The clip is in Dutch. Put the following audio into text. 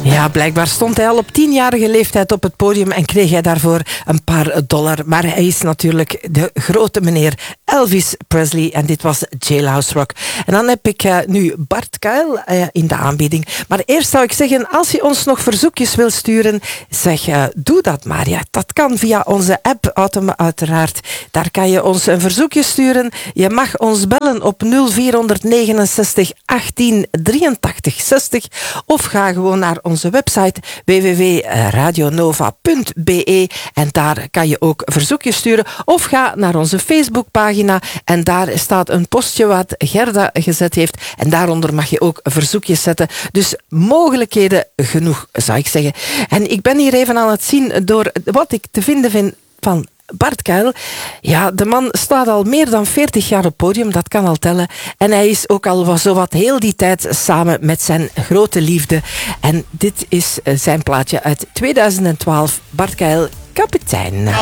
Ja, blijkbaar stond hij al op 10-jarige leeftijd op het podium en kreeg hij daarvoor een paar dollar. Maar hij is natuurlijk de grote meneer Elvis Presley en dit was Jailhouse Rock. En dan heb ik nu Bart Kuil in de aanbieding. Maar eerst zou ik zeggen, als je ons nog verzoekjes wil sturen, doe dat maar. Ja, dat kan via onze app, uiteraard. Daar kan je ons een verzoekje sturen. Je mag ons bellen op 0469 18 83 60 of ga gewoon naar onze website www.radionova.be en daar kan je ook verzoekjes sturen. Of ga naar onze Facebookpagina en daar staat een postje wat Gerda gezet heeft en daaronder mag je ook verzoekjes zetten. Dus mogelijkheden genoeg, zou ik zeggen. En ik ben hier even aan het zien door wat ik te vinden vind van Bart Kuil. Ja, de man staat al meer dan 40 jaar op podium, dat kan al tellen. En hij is ook al zowat heel die tijd samen met zijn grote liefde. En dit is zijn plaatje uit 2012. Bart Kuil, Kapitein.